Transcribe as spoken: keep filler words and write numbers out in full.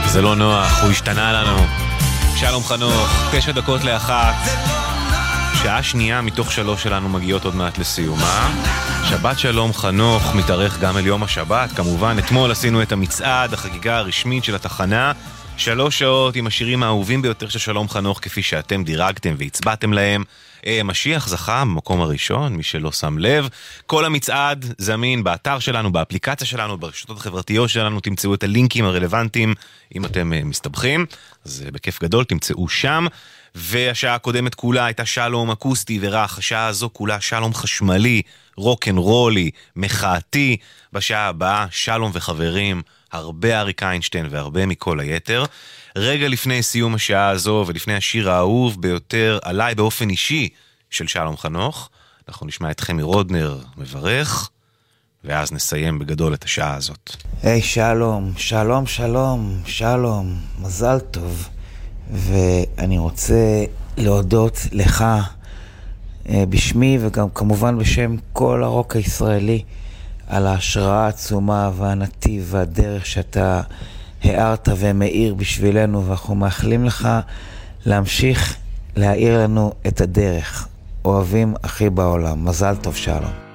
זה לא נוח, הוא השתנה לנו. שלום חנוך, תשע דקות לאחת. שעה שנייה מתוך שלוש שלנו מגיעות עוד מעט לסיומה. שבת שלום חנוך מתארך גם אל יום השבת. כמובן, אתמול עשינו את המצעד, החגיגה הרשמית של התחנה. שלוש שעות עם השירים האהובים ביותר של שלום חנוך, כפי שאתם דירגתם והצבעתם להם. משיח זכה במקום הראשון, מי שלא שם לב. כל המצעד זמין באתר שלנו, באפליקציה שלנו, ברשתות החברתיות שלנו. תמצאו את הלינקים הרלוונטיים אם אתם מסתבכים, אז בכיף גדול תמצאו שם. והשעה הקודמת כולה הייתה שלום אקוסטי ורח. השעה הזו כולה שלום חשמלי, רוק'נ'רולי, מחאתי. בשעה הבאה שלום וחברים, הרבה אריק איינשטיין והרבה מכל היתר. רגע לפני סיום השעה הזו ולפני השיר האהוב ביותר עליי באופן אישי של שלום חנוך, אנחנו נשמע את חמי רודנר מברך, ואז נסיים בגדול את השעה הזאת. היי, hey, שלום, שלום, שלום, שלום, מזל טוב. ואני רוצה להודות לך בשמי וגם כמובן בשם כל הרוק הישראלי על ההשראה העצומה והנתיב והדרך שאתה הארת ומאיר בשבילנו, ואנחנו מאחלים לך להמשיך להאיר לנו את הדרך. אוהבים הכי בעולם. מזל טוב, שלום.